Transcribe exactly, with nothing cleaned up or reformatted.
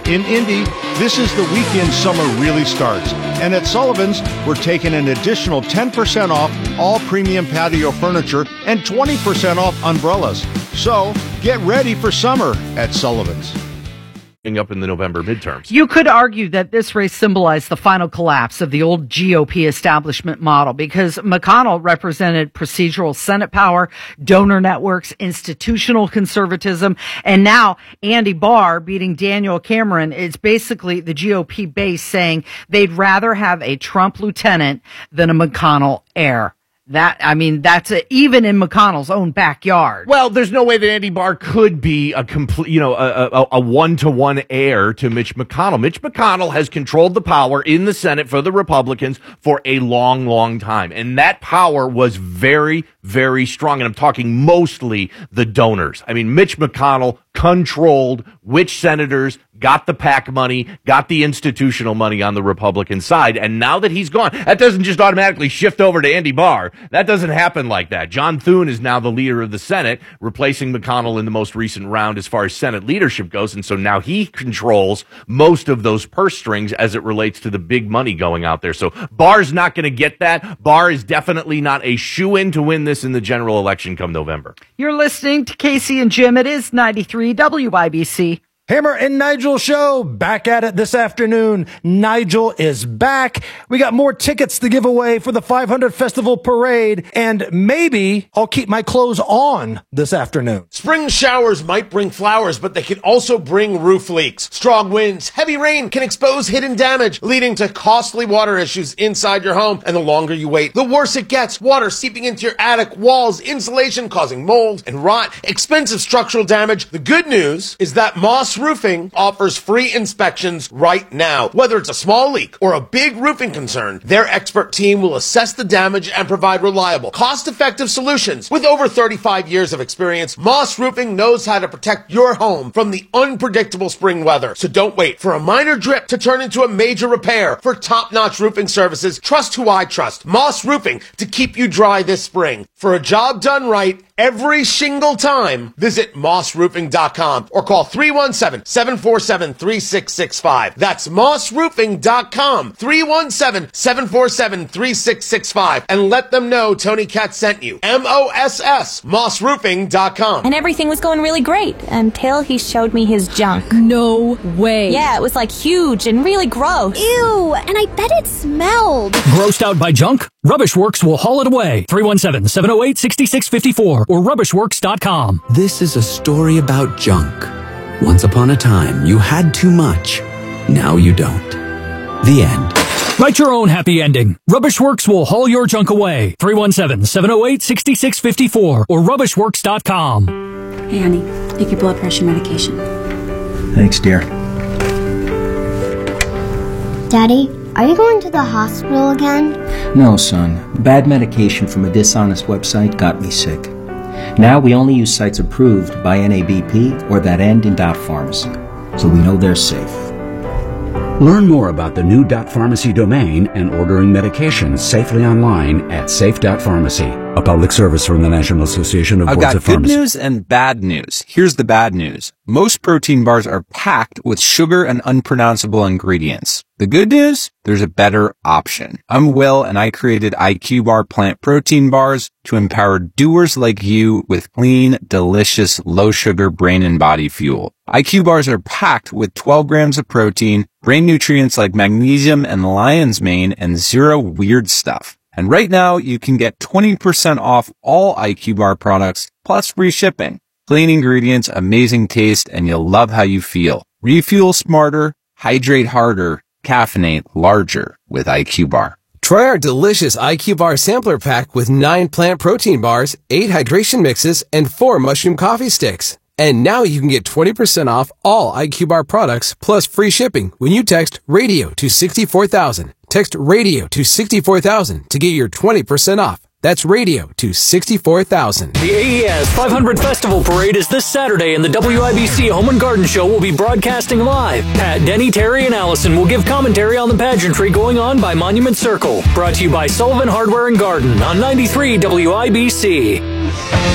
In Indy, this is the weekend summer really starts. And at Sullivan's, we're taking an additional ten percent off all premium patio furniture and twenty percent off umbrellas. So get ready for summer at Sullivan's. Up in the November midterms. You could argue that this race symbolized the final collapse of the old G O P establishment model because McConnell represented procedural Senate power, donor networks, institutional conservatism, and now Andy Barr beating Daniel Cameron is basically the G O P base saying they'd rather have a Trump lieutenant than a McConnell heir. That, I mean, that's a, even in McConnell's own backyard. Well, there's no way that Andy Barr could be a complete, you know, a, a, a one-to-one heir to Mitch McConnell. Mitch McConnell has controlled the power in the Senate for the Republicans for a long, long time. And that power was very, very strong. And I'm talking mostly the donors. I mean, Mitch McConnell controlled which senators got the PAC money, got the institutional money on the Republican side. And now that he's gone, that doesn't just automatically shift over to Andy Barr. That doesn't happen like that. John Thune is now the leader of the Senate, replacing McConnell in the most recent round as far as Senate leadership goes. And so now he controls most of those purse strings as it relates to the big money going out there. So Barr's not going to get that. Barr is definitely not a shoo-in to win this in the general election come November. You're listening to Casey and Jim. It is ninety-three W I B C. Hammer and Nigel show back at it this afternoon. Nigel is back. We got more tickets to give away for the five hundred Festival Parade, and maybe I'll keep my clothes on this afternoon. Spring showers might bring flowers, but they can also bring roof leaks. Strong winds, heavy rain can expose hidden damage, leading to costly water issues inside your home. And the longer you wait, the worse it gets. Water seeping into your attic walls, insulation causing mold and rot, expensive structural damage. The good news is that Moss Roofing offers free inspections right now. Whether it's a small leak or a big roofing concern, their expert team will assess the damage and provide reliable, cost-effective solutions. With over thirty-five years of experience, Moss Roofing knows how to protect your home from the unpredictable spring weather. So don't wait for a minor drip to turn into a major repair. For top-notch roofing services, trust who I trust. Moss Roofing to keep you dry this spring. For a job done right, every single time, visit moss roofing dot com or call three one seven, seven four seven, three six six five. That's moss roofing dot com, three one seven, seven four seven, three six six five. And let them know Tony Katz sent you. M O S S, moss roofing dot com. And everything was going really great until he showed me his junk. No way. Yeah, it was like huge and really gross. Ew, and I bet it smelled. Grossed out by junk? Rubbish Works will haul it away. three one seven, seven oh eight, six six five four or rubbish works dot com. This is a story about junk. Once upon a time, you had too much. Now you don't. The end. Write your own happy ending. Rubbish Works will haul your junk away. three one seven, seven oh eight, six six five four or rubbish works dot com. Hey, honey, take your blood pressure medication. Thanks, dear. Daddy, are you going to the hospital again? No, son. Bad medication from a dishonest website got me sick. Now we only use sites approved by N A B P or that end in .pharmacy, so we know they're safe. Learn more about the new .pharmacy domain and ordering medications safely online at safe dot pharmacy, a public service from the National Association of I've Boards got of Pharmacy. good news and bad news. Here's the bad news. Most protein bars are packed with sugar and unpronounceable ingredients. The good news? There's a better option. I'm Will, and I created I Q Bar plant protein bars to empower doers like you with clean, delicious, low-sugar brain and body fuel. I Q bars are packed with twelve grams of protein, brain nutrients like magnesium and lion's mane, and zero weird stuff. And right now, you can get twenty percent off all I Q Bar products, plus free shipping. Clean ingredients, amazing taste, and you'll love how you feel. Refuel smarter, hydrate harder, caffeinate larger with I Q Bar. Try our delicious I Q Bar sampler pack with nine plant protein bars, eight hydration mixes, and four mushroom coffee sticks. And now you can get twenty percent off all I Q Bar products plus free shipping when you text RADIO to sixty-four thousand. Text RADIO to sixty-four thousand to get your twenty percent off. That's radio to sixty-four thousand. The A E S five hundred Festival Parade is this Saturday, and the W I B C Home and Garden Show will be broadcasting live. Pat, Denny, Terry, and Allison will give commentary on the pageantry going on by Monument Circle. Brought to you by Sullivan Hardware and Garden on ninety-three W I B C.